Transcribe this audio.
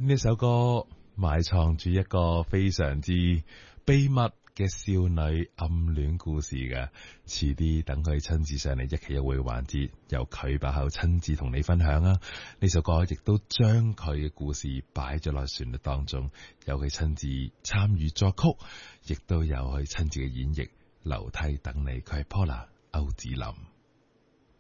呢首歌埋藏住一個非常之秘密嘅少女暗戀故事嘅，遲啲等佢親自上嚟一期一會環節，由佢把口親自同你分享啊！呢首歌亦都將佢嘅故事擺咗落旋律當中，由佢親自參與作曲，亦都有佢親自嘅演繹。樓梯等你，佢係 Paula 歐子林。